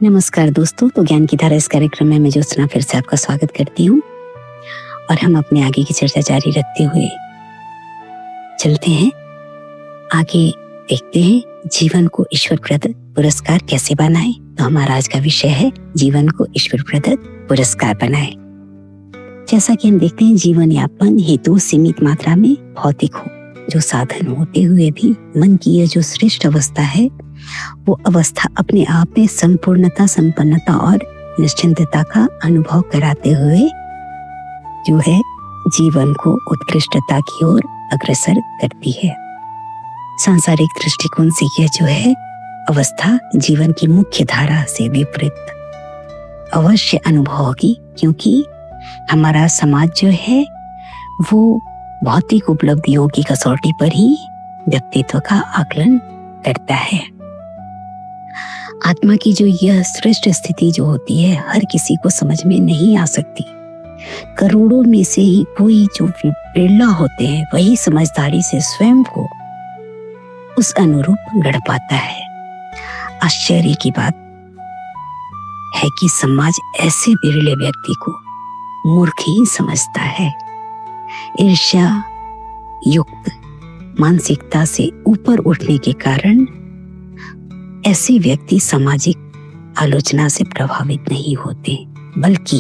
नमस्कार दोस्तों, तो ज्ञान की धारा इस कार्यक्रम में मैं ज्योत्सना फिर से आपका स्वागत करती हूँ और हम अपने आगे की चर्चा जारी रखते हुए चलते हैं आगे। देखते हैं जीवन को ईश्वरप्रद पुरस्कार कैसे बनाएं। तो हमारा आज का विषय है जीवन को ईश्वरप्रद पुरस्कार बनाएं। जैसा कि हम देखते हैं, जीवन यापन हेतु सीमित मात्रा में भौतिक हो जो साधन होते हुए भी मन की यह जो श्रेष्ठ अवस्था है, वो अवस्था अपने आप में संपूर्णता, संपन्नता और निश्चिंतता का अनुभव कराते हुए जो है जीवन को उत्कृष्टता की ओर अग्रसर करती है। सांसारिक दृष्टिकोण से यह जो है अवस्था जीवन की मुख्य धारा से विपरीत अवश्य अनुभव होगी, क्योंकि हमारा समाज जो है वो भौतिक उपलब्धियों की कसौटी पर ही व्यक्तित्व का आकलन करता है। आत्मा की जो यह श्रेष्ठ स्थिति जो होती है हर किसी को समझ में नहीं आ सकती। करोड़ों में से ही कोई जो बिरला होते हैं वही समझदारी से स्वयं को उस अनुरूप गढ़ पाता है। आश्चर्य की बात है कि समाज ऐसे बिरले व्यक्ति को मूर्ख ही समझता है। ईर्ष्या युक्त मानसिकता से ऊपर उठने के कारण ऐसे व्यक्ति सामाजिक आलोचना से प्रभावित नहीं होते, बल्कि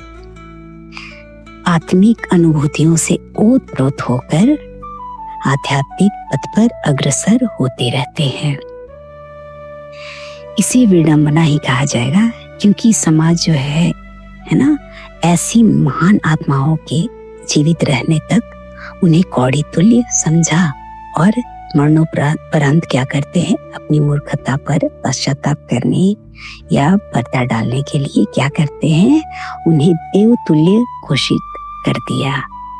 आत्मिक अनुभूतियों से ओतप्रोत होकर आध्यात्मिक पथ पर अग्रसर होते रहते हैं। इसे विडंबना ही कहा जाएगा, क्योंकि समाज जो है ना, ऐसी महान आत्माओं के जीवित रहने तक उन्हें कौड़ी तुल्य समझा और मरणोपरांत क्या करते हैं, अपनी मूर्खता पर पश्चाताप करने या पर्दा डालने के लिए क्या करते हैं, उन्हें देवतुल्य घोषित कर दिया।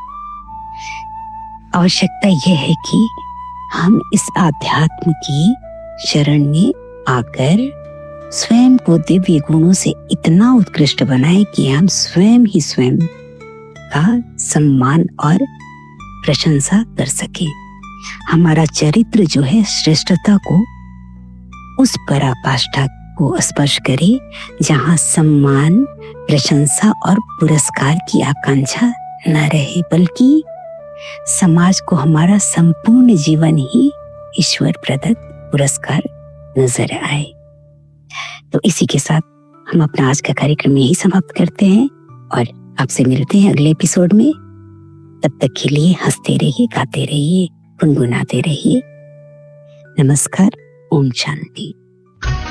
आवश्यकता यह है कि हम इस आध्यात्म की शरण में आकर स्वयं को दिव्य गुणों से इतना उत्कृष्ट बनाएं कि हम स्वयं ही स्वयं का सम्मान और प्रशंसा कर सके। हमारा चरित्र जो है श्रेष्ठता को उस पराकाष्ठा को स्पर्श करे जहां सम्मान, प्रशंसा और पुरस्कार की आकांक्षा न रहे, बल्कि समाज को हमारा संपूर्ण जीवन ही ईश्वर प्रदत्त पुरस्कार नजर आए। तो इसी के साथ हम अपना आज का कार्यक्रम यही समाप्त करते हैं और आपसे मिलते हैं अगले एपिसोड में। तब तक के लिए हंसते रहिए, गाते रहिए, गुनगुनाते रहिए। नमस्कार, ओम शांति।